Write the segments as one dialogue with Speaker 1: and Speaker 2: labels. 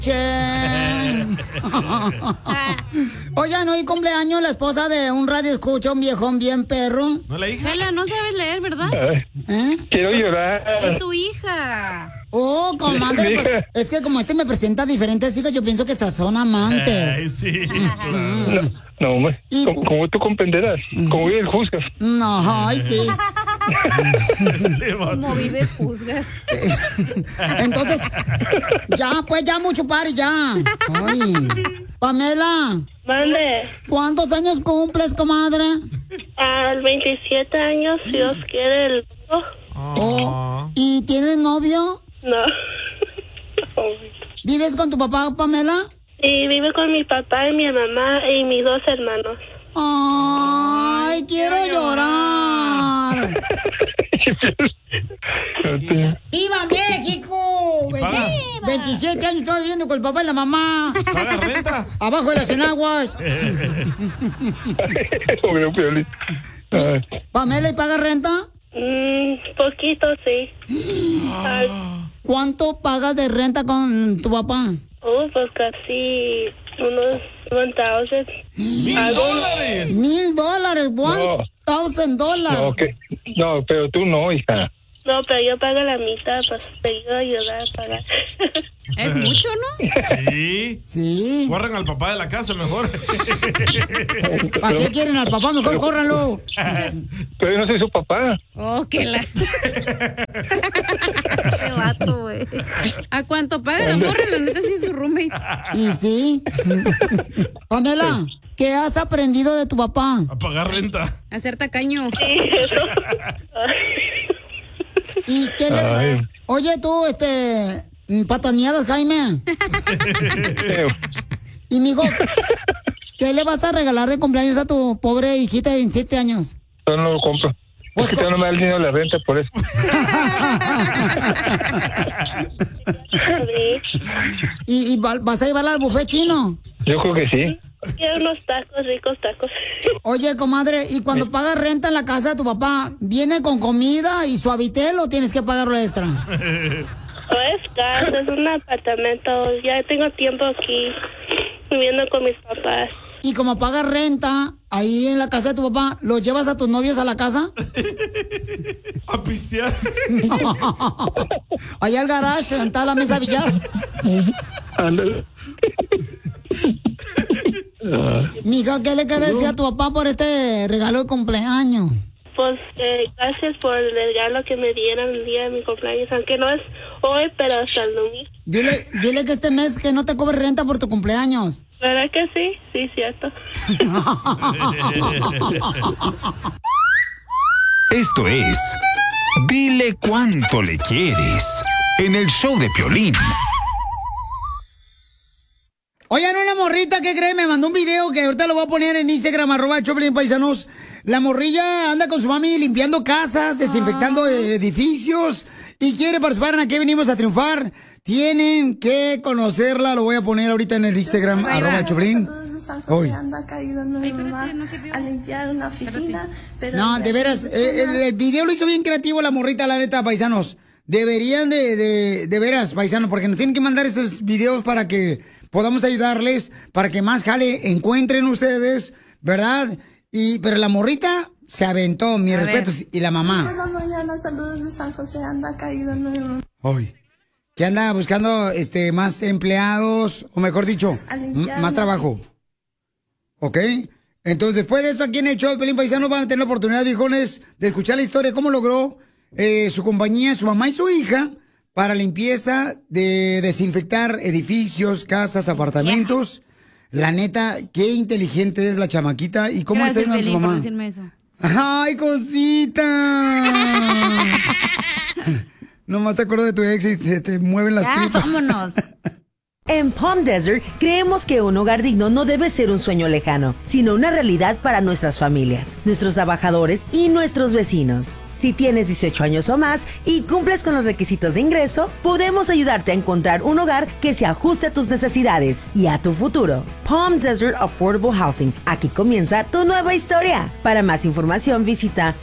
Speaker 1: Oigan, hoy cumpleaños la esposa de un radio escucha, un viejón bien perro.
Speaker 2: ¿No la hija?
Speaker 3: Chela, no sabes leer, ¿verdad?
Speaker 4: Quiero llorar.
Speaker 3: Es su hija.
Speaker 1: Oh, comadre, pues es que como me presenta diferentes hijas, yo pienso que estas son amantes.
Speaker 2: Ay, sí, claro.
Speaker 4: No, hombre. ¿Cómo tú comprenderás? ¿Cómo vives, juzgas?
Speaker 1: No, ay, sí.
Speaker 3: Como vives, juzgas.
Speaker 1: Entonces, ya mucho party, ya. Ay. Pamela.
Speaker 5: Mande.
Speaker 1: ¿Cuántos años cumples, comadre?
Speaker 5: Al 27 años, si Dios quiere, el...
Speaker 1: Oh. ¿Y tienes novio?
Speaker 5: No.
Speaker 1: ¿Vives con tu papá, Pamela?
Speaker 5: Sí, vivo con mi papá y mi mamá y mis 2 hermanos.
Speaker 1: ¡Ay, quiero llorar! ¡Viva México! 27 años estoy viviendo con el papá y la mamá.
Speaker 2: ¿Paga renta?
Speaker 1: Abajo de las enaguas. Pamela, ¿y paga renta?
Speaker 5: Poquito, sí.
Speaker 1: ¿Cuánto pagas de renta con tu papá?
Speaker 5: Pues casi unos $1,000.
Speaker 1: $1,000, $1,000.
Speaker 4: No, pero tú no, hija.
Speaker 5: No, pero yo pago la mitad, pues te ayudo a ayudar a pagar.
Speaker 3: Es mucho, ¿no?
Speaker 2: Sí.
Speaker 1: Sí.
Speaker 2: Corran al papá de la casa mejor.
Speaker 1: ¿Para qué quieren al papá? Mejor córranlo.
Speaker 4: Pero yo no soy su papá.
Speaker 3: Oh, qué la... Qué vato, güey. ¿A cuánto paga la morra? La neta sí es su roommate.
Speaker 1: Y sí. Pamela, ¿qué has aprendido de tu papá?
Speaker 2: A pagar renta.
Speaker 3: A ser tacaño.
Speaker 1: ¿Y qué le... Oye, tú, pataneadas, Jaime. Y mijo, ¿qué le vas a regalar de cumpleaños a tu pobre hijita de 27 años?
Speaker 4: Yo no lo compro.
Speaker 1: Pues
Speaker 4: es que no me da el dinero de la renta, por eso.
Speaker 1: ¿Y vas a llevarla al buffet chino?
Speaker 4: Yo creo que sí.
Speaker 5: Quiero unos tacos, ricos tacos.
Speaker 1: Oye, comadre, ¿y cuando pagas renta en la casa de tu papá, viene con comida y suavitel o tienes que pagarlo extra?
Speaker 5: No es casa, es un apartamento. Ya tengo tiempo aquí viviendo con mis papás.
Speaker 1: Y como pagas renta ahí en la casa de tu papá, ¿los llevas a tus novios a la casa?
Speaker 2: A pistear.
Speaker 1: Allá al garage, está la mesa billar.
Speaker 4: Ándale.
Speaker 1: Mija, ¿qué le quieres decir a tu papá por este regalo de cumpleaños?
Speaker 5: Pues gracias por el regalo que me dieron el día de mi cumpleaños, aunque no es hoy, pero hasta el domingo.
Speaker 1: Dile que este mes que no te cobre renta por tu cumpleaños.
Speaker 5: ¿Verdad que sí? Sí, cierto.
Speaker 6: Esto es Dile Cuánto Le Quieres en el show de Piolín.
Speaker 1: Oigan, una morrita, ¿qué creen? Me mandó un video que ahorita lo voy a poner en Instagram, @Choplin_Paisanos. La morrilla anda con su mami limpiando casas, desinfectando edificios y quiere participar en Aquí Venimos a Triunfar. Tienen que conocerla, lo voy a poner ahorita en el Instagram, @Choplin. Hoy.
Speaker 7: Anda ayudando a mi mamá a limpiar una oficina. Pero
Speaker 1: no, de veras, el video lo hizo bien creativo la morrita, la neta, paisanos. Deberían de veras, paisanos, porque nos tienen que mandar estos videos para que podamos ayudarles, para que más jale encuentren ustedes, ¿verdad? Pero la morrita se aventó, mis respetos, y la mamá.
Speaker 7: Buenas mañanas, saludos de San José, anda ayudando a mi mamá.
Speaker 1: Hoy. Que anda buscando más empleados, o mejor dicho, más trabajo. ¿Ok? Entonces, después de esto, aquí en el show de Pelín Paisano van a tener la oportunidad, viejones, de escuchar la historia, cómo logró su compañía, su mamá y su hija, para limpieza de desinfectar edificios, casas, apartamentos. La neta, qué inteligente es la chamaquita. ¿Y cómo está yendo a su mamá? ¡Ay, cosita! Nomás te acuerdo de tu ex y se te mueven las tripas.
Speaker 8: ¡Vámonos! En Palm Desert creemos que un hogar digno no debe ser un sueño lejano, sino una realidad para nuestras familias, nuestros trabajadores y nuestros vecinos. Si tienes 18 años o más y cumples con los requisitos de ingreso, podemos ayudarte a encontrar un hogar que se ajuste a tus necesidades y a tu futuro. Palm Desert Affordable Housing. Aquí comienza tu nueva historia. Para más información visita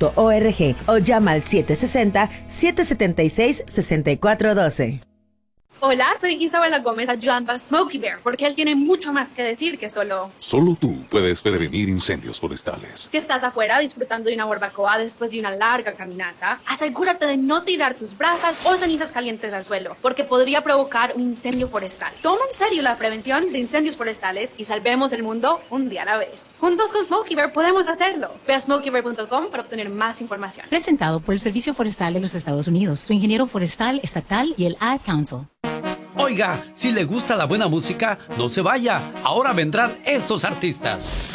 Speaker 8: pdhousingauthority.org o llama al 760-776-6412.
Speaker 9: Hola, soy Isabela Gómez ayudando a Smokey Bear, porque él tiene mucho más que decir que solo...
Speaker 10: Solo tú puedes prevenir incendios forestales.
Speaker 9: Si estás afuera disfrutando de una barbacoa después de una larga caminata, asegúrate de no tirar tus brasas o cenizas calientes al suelo, porque podría provocar un incendio forestal. Toma en serio la prevención de incendios forestales y salvemos el mundo un día a la vez. Juntos con Smokey Bear podemos hacerlo. Ve a smokeybear.com para obtener más información.
Speaker 11: Presentado por el Servicio Forestal de los Estados Unidos, su ingeniero forestal estatal y el Ad Council.
Speaker 12: Oiga, si le gusta la buena música, no se vaya. Ahora vendrán estos artistas.